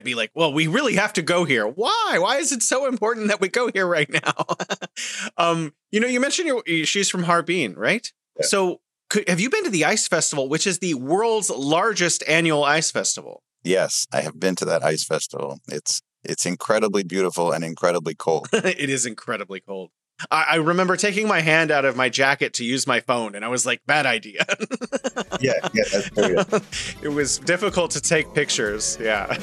be like, well, we really have to go here. Why? Why is it so important that we go here right now? You mentioned she's from Harbin, right? Yeah. So have you been to the Ice Festival, which is the world's largest annual ice festival? Yes, I have been to that ice festival. It's incredibly beautiful and incredibly cold. It is incredibly cold. I remember taking my hand out of my jacket to use my phone, and I was like, bad idea. Yeah, that's very good. It was difficult to take pictures. Yeah.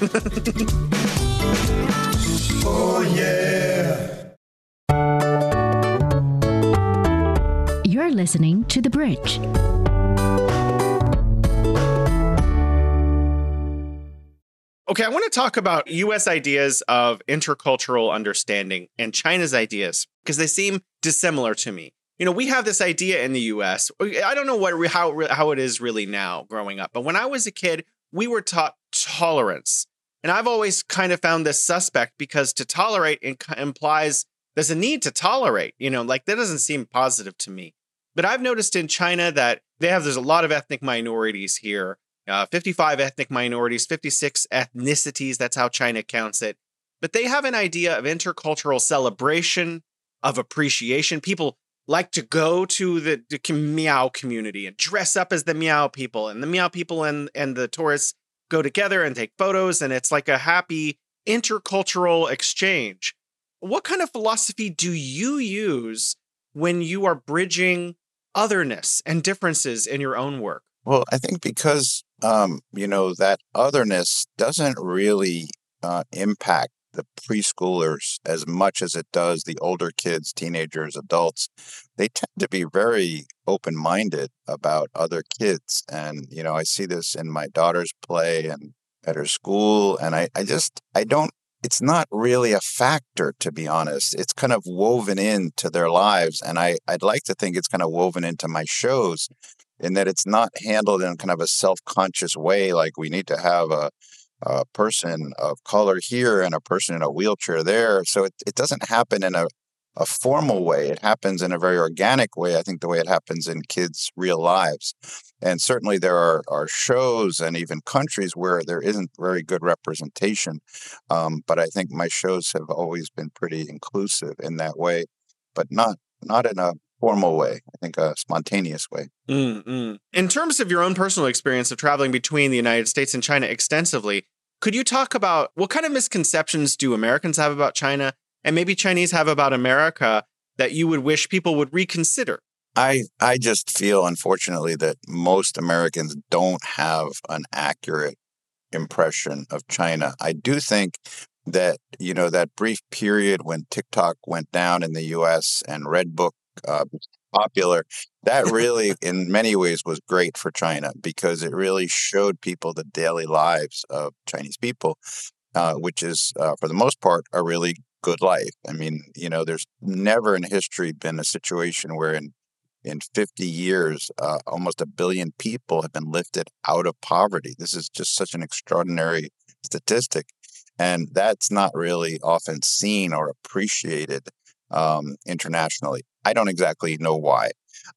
Oh, yeah. You're listening to The Bridge. Okay, I want to talk about U.S. ideas of intercultural understanding and China's ideas, because they seem dissimilar to me. We have this idea in the U.S. I don't know how it is really now growing up, but when I was a kid, we were taught tolerance. And I've always kind of found this suspect, because to tolerate implies there's a need to tolerate, that doesn't seem positive to me. But I've noticed in China that there's a lot of ethnic minorities here. 55 ethnic minorities, 56 ethnicities. That's how China counts it. But they have an idea of intercultural celebration, of appreciation. People like to go to the Miao community and dress up as the Miao people. And the Miao people and the tourists go together and take photos. And it's like a happy intercultural exchange. What kind of philosophy do you use when you are bridging otherness and differences in your own work? Well, I think because, that otherness doesn't really impact the preschoolers as much as it does the older kids, teenagers, adults. They tend to be very open-minded about other kids. And, I see this in my daughter's play and at her school. And I don't, it's not really a factor, to be honest. It's kind of woven into their lives. And I'd like to think it's kind of woven into my shows, in that it's not handled in kind of a self-conscious way, like we need to have a person of color here and a person in a wheelchair there. So it doesn't happen in a formal way. It happens in a very organic way, I think, the way it happens in kids' real lives. And certainly there are shows and even countries where there isn't very good representation. But I think my shows have always been pretty inclusive in that way, but not in a formal way. I think a spontaneous way. Mm-mm. In terms of your own personal experience of traveling between the United States and China extensively, could you talk about what kind of misconceptions do Americans have about China, and maybe Chinese have about America, that you would wish people would reconsider? I just feel, unfortunately, that most Americans don't have an accurate impression of China. I do think that, that brief period when TikTok went down in the US and Redbook popular, that really in many ways was great for China, because it really showed people the daily lives of Chinese people, which is for the most part a really good life. I mean, there's never in history been a situation where in 50 years almost 1 billion people have been lifted out of poverty. This is just such an extraordinary statistic, and that's not really often seen or appreciated internationally. I don't exactly know why,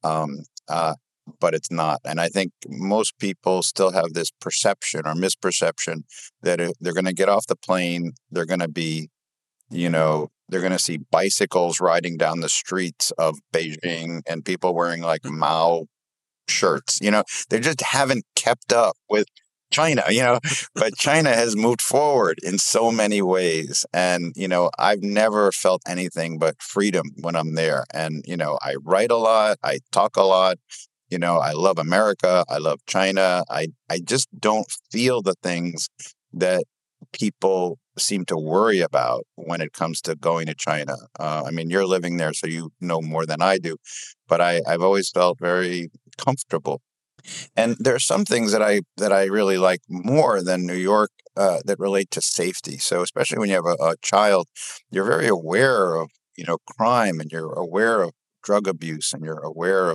but it's not. And I think most people still have this perception or misperception that they're going to get off the plane, they're going to be, they're going to see bicycles riding down the streets of Beijing and people wearing like Mao shirts. They just haven't kept up with China, but China has moved forward in so many ways. And, I've never felt anything but freedom when I'm there. And, I write a lot, I talk a lot, I love America, I love China. I just don't feel the things that people seem to worry about when it comes to going to China. I mean, you're living there, so you know more than I do, but I've always felt very comfortable. And there are some things that I really like more than New York that relate to safety. So especially when you have a child, you're very aware of crime, and you're aware of drug abuse, and you're aware of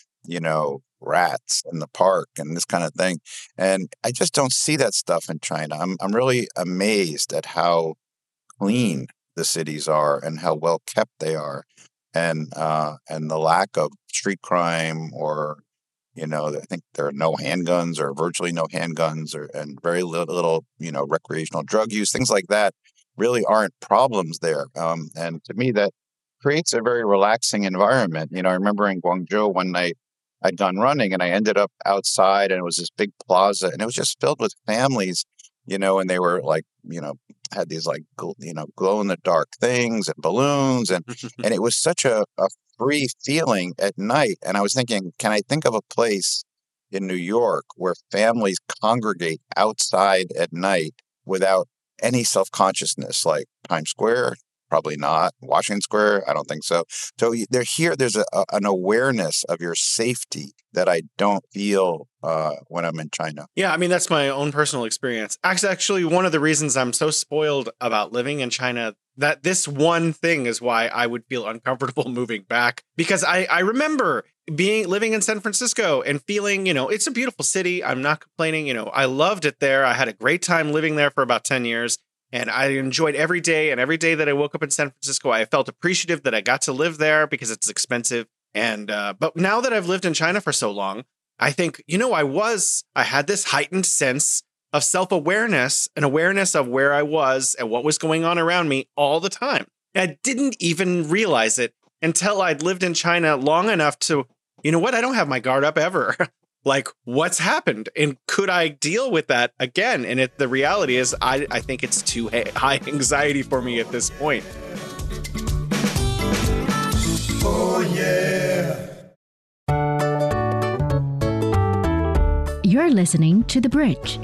rats in the park and this kind of thing. And I just don't see that stuff in China. I'm really amazed at how clean the cities are and how well kept they are, and the lack of street crime or I think there are no handguns or virtually no handguns and very little, recreational drug use, things like that really aren't problems there. And to me, that creates a very relaxing environment. I remember in Guangzhou one night, I'd gone running and I ended up outside and it was this big plaza and it was just filled with families, and they were like, had these like, glow in the dark things and balloons. And it was such a free feeling at night. And I was thinking, can I think of a place in New York where families congregate outside at night without any self-consciousness, like Times Square? Probably not. Washington Square? I don't think so. So they're here. There's an awareness of your safety that I don't feel when I'm in China. Yeah, I mean, that's my own personal experience. Actually, one of the reasons I'm so spoiled about living in China, that this one thing is why I would feel uncomfortable moving back. Because I remember living in San Francisco and feeling, it's a beautiful city. I'm not complaining. I loved it there. I had a great time living there for about 10 years. And I enjoyed every day. And every day that I woke up in San Francisco, I felt appreciative that I got to live there because it's expensive. And but now that I've lived in China for so long, I think, I had this heightened sense of self-awareness and awareness of where I was and what was going on around me all the time. And I didn't even realize it until I'd lived in China long enough to, I don't have my guard up ever. Like, what's happened? And could I deal with that again? And the reality is, I think it's too high anxiety for me at this point. Oh, yeah. You're listening to The Bridge.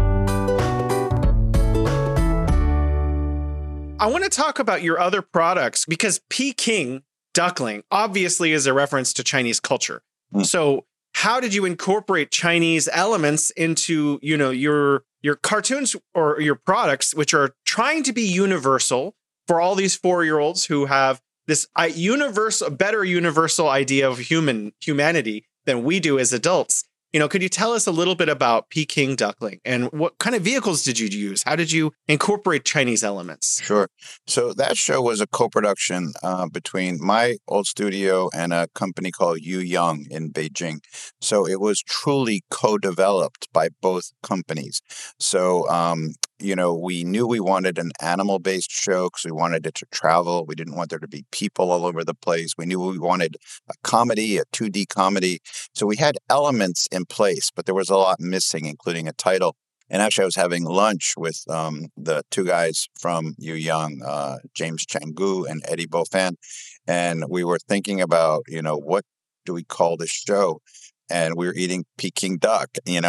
I want to talk about your other products because Peking duckling obviously is a reference to Chinese culture. So how did you incorporate Chinese elements into, your cartoons or your products, which are trying to be universal for all these 4-year-olds who have this better universal idea of humanity than we do as adults? Could you tell us a little bit about Peking duckling and what kind of vehicles did you use? How did you incorporate Chinese elements? Sure. So that show was a co-production between my old studio and a company called Yu Young in Beijing. So it was truly co-developed by both companies. So, we knew we wanted an animal-based show because we wanted it to travel. We didn't want there to be people all over the place. We knew we wanted a comedy, a 2D comedy. So we had elements in place, but there was a lot missing, including a title. And actually, I was having lunch with the two guys from Yu Young, James Changu and Eddie Beaufan, and we were thinking about, what do we call this show? And we were eating Peking duck, and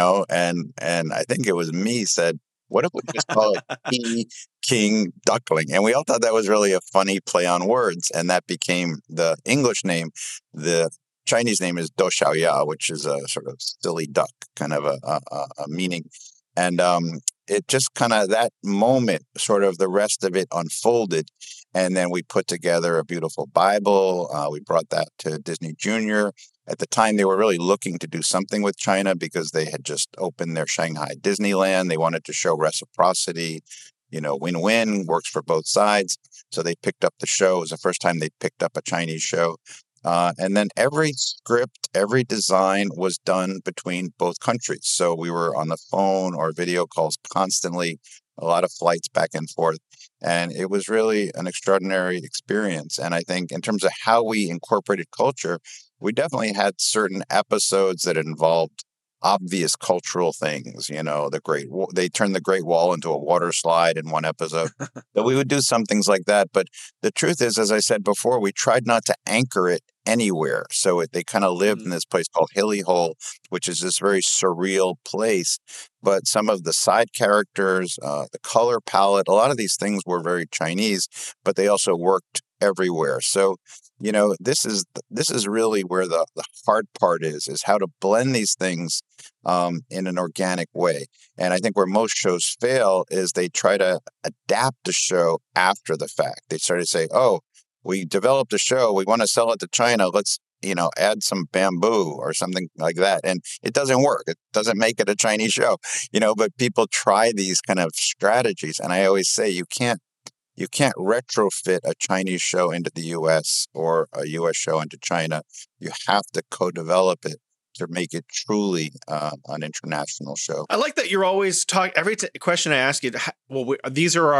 I think it was me said, what if we just call it Peking duckling? And we all thought that was really a funny play on words, and that became the English name. The Chinese name is Do Xiaoya, which is a sort of silly duck kind of a meaning. And it just kind of that moment, sort of the rest of it unfolded. And then we put together a beautiful Bible. We brought that to Disney Junior. At the time, they were really looking to do something with China because they had just opened their Shanghai Disneyland. They wanted to show reciprocity, win-win, works for both sides. So they picked up the show. It was the first time they picked up a Chinese show. And then every script, every design was done between both countries. So we were on the phone or video calls constantly, a lot of flights back and forth. And it was really an extraordinary experience. And I think in terms of how we incorporated culture, we definitely had certain episodes that involved obvious cultural things, they turned the Great Wall into a water slide in one episode. But we would do some things like that. But the truth is, as I said before, we tried not to anchor it anywhere. So they kind of lived in this place called Hilly Hole, which is this very surreal place. But some of the side characters, the color palette, a lot of these things were very Chinese, but they also worked everywhere. So this is really where the hard part is how to blend these things in an organic way. And I think where most shows fail is they try to adapt the show after the fact. They start to say, oh, we developed a show, we want to sell it to China, let's add some bamboo or something like that. And it doesn't work. It doesn't make it a Chinese show, but people try these kind of strategies. And I always say you can't retrofit a Chinese show into the U.S. or a U.S. show into China. You have to co-develop it. to make it truly an international show. I like that you're always talking. Every question I ask you, well, these are our